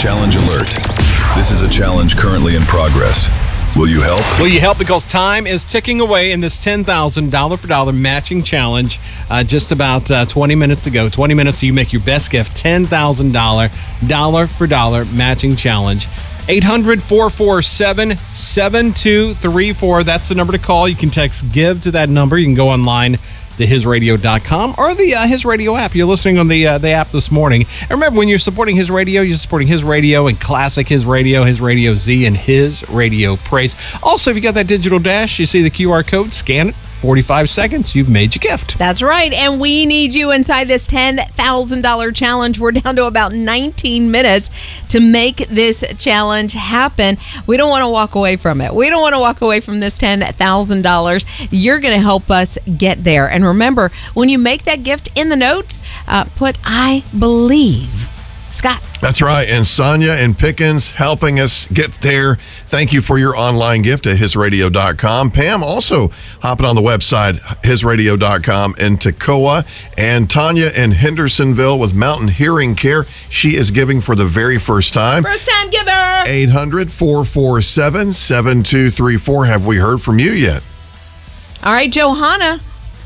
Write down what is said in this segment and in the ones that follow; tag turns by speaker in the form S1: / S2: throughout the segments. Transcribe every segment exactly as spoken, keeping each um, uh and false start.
S1: Challenge alert. This is a challenge currently in progress. Will you help?
S2: Will you help? Because time is ticking away in this ten thousand dollars for dollar matching challenge. Uh, just about uh, twenty minutes to go. twenty minutes so you make your best gift. ten thousand dollars dollar for dollar matching challenge. eight hundred, four four seven, seven two three four. That's the number to call. You can text GIVE to that number. You can go online to his radio dot com or the uh, His Radio app. You're listening on the uh, the app this morning. And remember, when you're supporting His Radio, you're supporting His Radio and Classic His Radio, His Radio Z, and His Radio Praise. Also, if you got that digital dash, you see the Q R code, scan it. forty-five seconds, you've made your gift.
S3: That's right, and we need you inside this ten thousand dollars challenge. We're down to about nineteen minutes to make this challenge happen. We don't want to walk away from it. We don't want to walk away from this ten thousand dollars. You're going to help us get there. And remember, when you make that gift in the notes, uh, put I believe. Scott.
S4: That's right. And Sonia and Pickens helping us get there. Thank you for your online gift at his radio dot com. Pam also hopping on the website, his radio dot com, in Toccoa. And Tanya in Hendersonville with Mountain Hearing Care. She is giving for the very first time.
S3: First time giver.
S4: eight hundred, four four seven, seven two three four. Have we heard from you yet?
S3: All right, Johanna.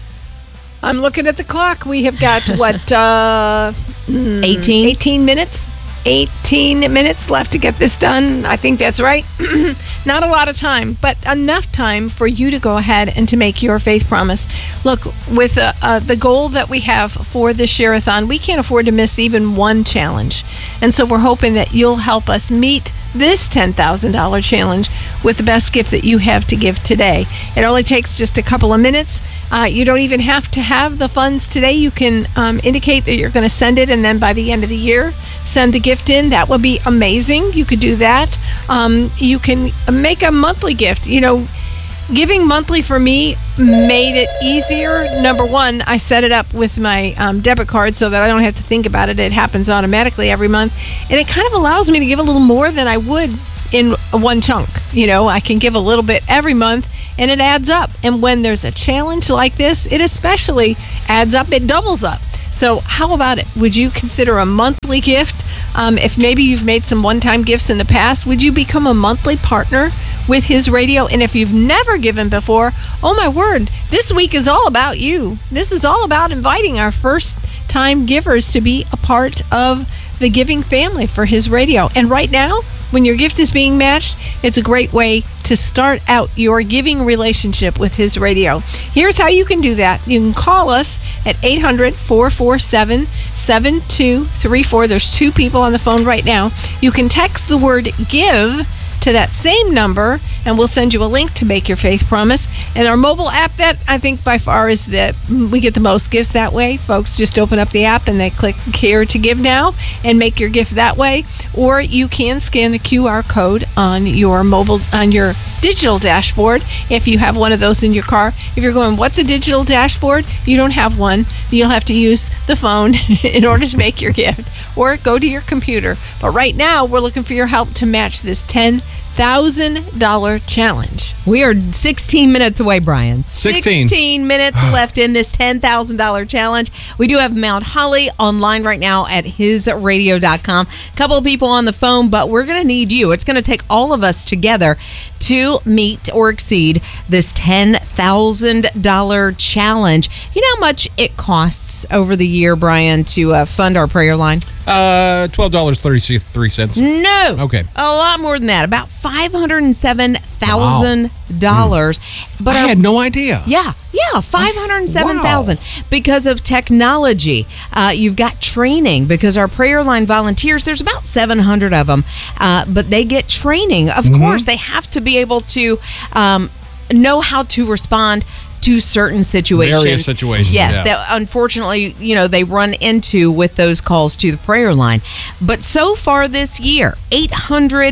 S5: I'm looking at the clock. We have got, what, uh,
S3: eighteen?
S5: eighteen minutes. eighteen minutes left to get this done. I think that's right. Not a lot of time, but enough time for you to go ahead and to make your faith promise. Look, with uh, uh, the goal that we have for this Share-a-thon, we can't afford to miss even one challenge. And so we're hoping that you'll help us meet this ten thousand dollars challenge with the best gift that you have to give today. It only takes just a couple of minutes. Uh, you don't even have to have the funds today. You can um, indicate that you're going to send it, and then by the end of the year, send the gift in. That would be amazing. You could do that. Um, you can make a monthly gift. You know, giving monthly for me made it easier. Number one, I set it up with my um, debit card so that I don't have to think about it. It happens automatically every month. And it kind of allows me to give a little more than I would in one chunk. You know, I can give a little bit every month, and it adds up. And when there's a challenge like this, it especially adds up. It doubles up. So how about it? Would you consider a monthly gift? Um, if maybe you've made some one-time gifts in the past, would you become a monthly partner with His Radio? And if you've never given before, oh my word, this week is all about you. This is all about inviting our first-time givers to be a part of the giving family for His Radio. And right now, when your gift is being matched, it's a great way to start out your giving relationship with His Radio. Here's how you can do that. You can call us at eight hundred, four four seven, seven two three four. There's two people on the phone right now. You can text the word GIVE to that same number, and we'll send you a link to make your faith promise. And our mobile app, that I think by far is that we get the most gifts that way. Folks just open up the app and they click Here to Give Now and make your gift that way. Or you can scan the Q R code on your mobile, on your digital dashboard if you have one of those in your car. If you're going, what's a digital dashboard? You don't have one. You'll have to use the phone in order to make your gift, or go to your computer. But right now, we're looking for your help to match this ten thousand dollars challenge.
S3: We are sixteen minutes away, Brian.
S2: sixteen.
S3: sixteen minutes left in this ten thousand dollars challenge. We do have Mount Holly online right now at his radio dot com. A couple of people on the phone, but we're going to need you. It's going to take all of us together to meet or exceed this ten thousand dollars challenge. You know how much it costs over the year, Brian, to uh, fund our prayer line?
S2: Uh, twelve dollars and thirty-three cents.
S3: No.
S2: Okay.
S3: A lot more than that. About five hundred seven thousand dollars.
S2: Wow.
S3: But
S2: I
S3: our,
S2: had no idea.
S3: Yeah. Yeah, five hundred seven thousand dollars.
S2: Wow.
S3: Because of technology. Uh, you've got training, because our prayer line volunteers, there's about seven hundred of them, uh, but they get training. Of
S2: Mm-hmm.
S3: course, they have to be able to um, know how to respond to certain situations.
S2: Various situations,
S3: Yes,
S2: yeah.
S3: that unfortunately, you know, they run into with those calls to the prayer line. But so far this year, eight hundred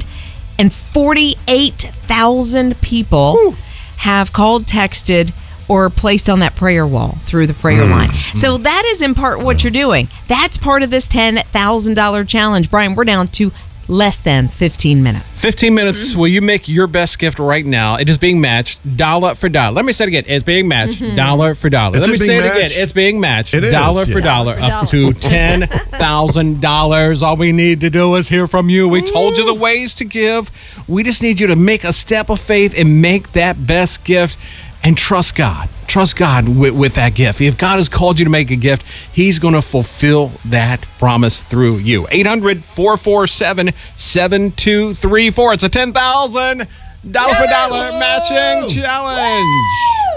S3: forty-eight thousand people
S2: Whew.
S3: have called, texted, or placed on that prayer wall through the prayer
S2: Mm.
S3: line. So that is in part what you're doing. That's part of this ten thousand dollars challenge. Brian, we're down to less than fifteen minutes.
S2: fifteen minutes.
S3: Mm-hmm.
S2: Will you make your best gift right now? It is being matched dollar for dollar. Let me say it again. It's being matched
S3: Mm-hmm.
S2: dollar for dollar.
S4: Is
S2: Let
S4: it
S2: me
S4: being
S2: say it
S4: matched?
S2: again. It's being matched
S4: It is,
S2: dollar for
S4: yeah.
S2: dollar
S5: Dollar
S2: up
S5: for
S2: to ten thousand dollars. All we need to do is hear from you. We told you the ways to give. We just need you to make a step of faith and make that best gift and trust God. Trust God with, with that gift. If God has called you to make a gift, He's going to fulfill that promise through you. eight hundred, four four seven, seven two three four. It's a ten thousand dollars for dollar matching challenge.